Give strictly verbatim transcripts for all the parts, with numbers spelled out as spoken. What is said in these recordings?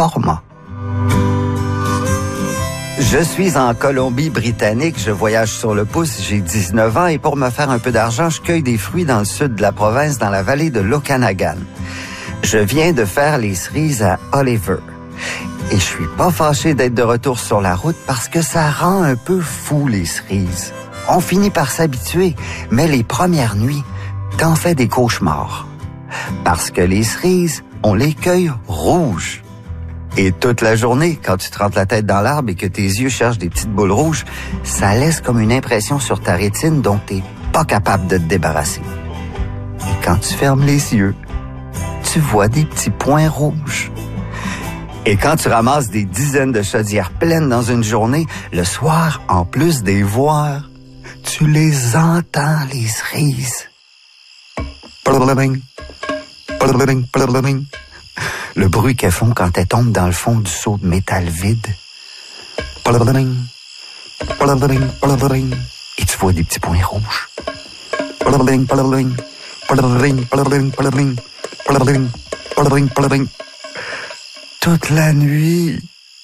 format. Je suis en Colombie-Britannique, je voyage sur le pouce, j'ai dix-neuf ans et pour me faire un peu d'argent, je cueille des fruits dans le sud de la province, dans la vallée de l'Okanagan. Je viens de faire les cerises à Oliver. Et je suis pas fâché d'être de retour sur la route parce que ça rend un peu fou les cerises. On finit par s'habituer, mais les premières nuits, t'en fais des cauchemars. Parce que les cerises, on les cueille rouges. Et toute la journée, quand tu te rentres la tête dans l'arbre et que tes yeux cherchent des petites boules rouges, ça laisse comme une impression sur ta rétine dont t'es pas capable de te débarrasser. Et quand tu fermes les yeux, tu vois des petits points rouges. Et quand tu ramasses des dizaines de chaudières pleines dans une journée, le soir, en plus des voir, tu les entends, les cerises. Le bruit qu'elles font quand elles tombent dans le fond du seau de métal vide. Et tu vois des petits points rouges. Toute la nuit.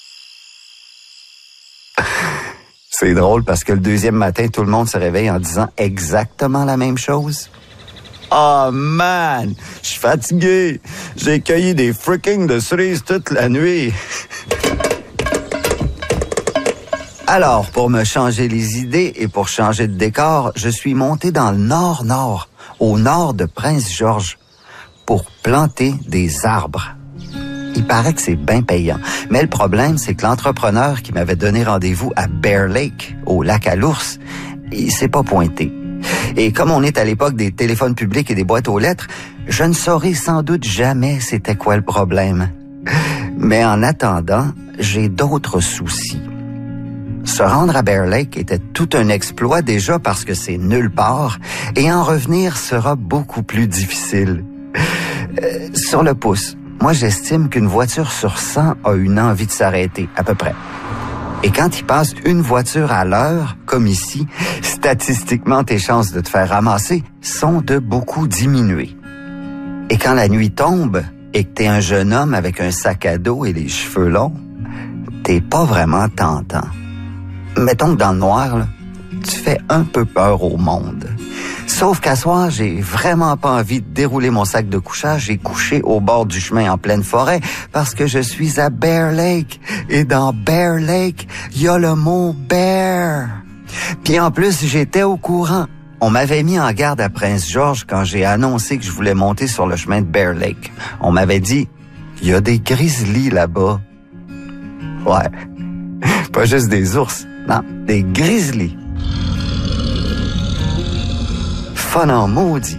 C'est drôle parce que le deuxième matin, tout le monde se réveille en disant exactement la même chose. Oh man, je suis fatigué. J'ai cueilli des freaking de cerises toute la nuit. Alors, pour me changer les idées et pour changer de décor, je suis monté dans le nord-nord, au nord de Prince-George, pour planter des arbres. Il paraît que c'est bien payant. Mais le problème, c'est que l'entrepreneur qui m'avait donné rendez-vous à Bear Lake, au lac à l'ours, il s'est pas pointé. Et comme on est à l'époque des téléphones publics et des boîtes aux lettres, je ne saurais sans doute jamais c'était quoi le problème. Mais en attendant, j'ai d'autres soucis. Se rendre à Bear Lake était tout un exploit déjà parce que c'est nulle part, et en revenir sera beaucoup plus difficile. Euh, sur le pouce, moi j'estime qu'une voiture sur cent a une envie de s'arrêter, à peu près. Et quand il passe une voiture à l'heure, comme ici, statistiquement, tes chances de te faire ramasser sont de beaucoup diminuer. Et quand la nuit tombe et que t'es un jeune homme avec un sac à dos et les cheveux longs, t'es pas vraiment tentant. Mettons que dans le noir, là, tu fais un peu peur au monde. Sauf qu'à soir, j'ai vraiment pas envie de dérouler mon sac de couchage et coucher au bord du chemin en pleine forêt parce que je suis à Bear Lake. Et dans Bear Lake, il y a le mot bear. Puis en plus, j'étais au courant. On m'avait mis en garde à Prince-George quand j'ai annoncé que je voulais monter sur le chemin de Bear Lake. On m'avait dit, il y a des grizzlies là-bas. Ouais, pas juste des ours, non, des grizzlies. Fun en maudit.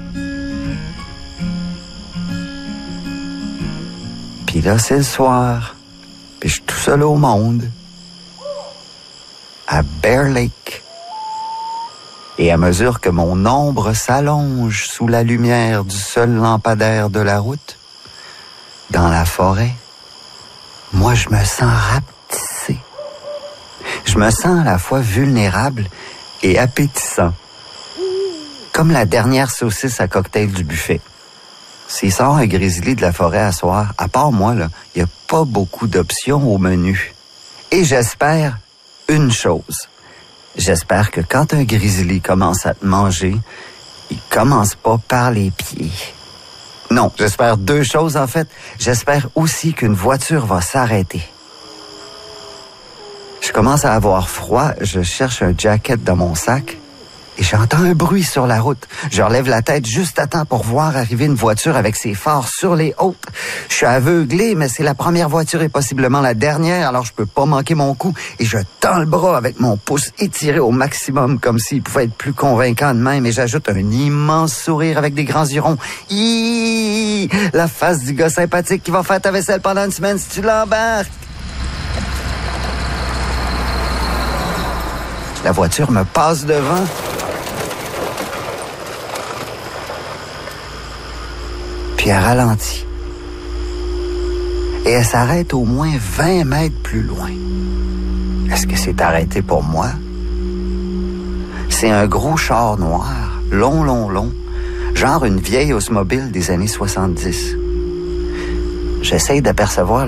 Puis là, c'est le soir. Puis je suis tout seul au monde. À Bear Lake. Et à mesure que mon ombre s'allonge sous la lumière du seul lampadaire de la route, dans la forêt, moi, je me sens rapetissé. Je me sens à la fois vulnérable et appétissant. Comme la dernière saucisse à cocktail du buffet. S'il sort un grizzly de la forêt à soir, à part moi, là, il n'y a pas beaucoup d'options au menu. Et j'espère une chose. J'espère que quand un grizzly commence à te manger, il commence pas par les pieds. Non, j'espère deux choses en fait. J'espère aussi qu'une voiture va s'arrêter. Je commence à avoir froid, je cherche un jacket dans mon sac. Et j'entends un bruit sur la route. Je relève la tête juste à temps pour voir arriver une voiture avec ses phares sur les hautes. Je suis aveuglé, mais c'est la première voiture et possiblement la dernière, alors je peux pas manquer mon coup. Et je tends le bras avec mon pouce étiré au maximum, comme s'il pouvait être plus convaincant de même. Et j'ajoute un immense sourire avec des grands yeux ronds. Hi! La face du gars sympathique qui va faire ta vaisselle pendant une semaine si tu l'embarques. La voiture me passe devant. Puis elle ralentit. Et elle s'arrête au moins vingt mètres plus loin. Est-ce que c'est arrêté pour moi? C'est un gros char noir, long, long, long, genre une vieille Oldsmobile des années soixante-dix. J'essaye d'apercevoir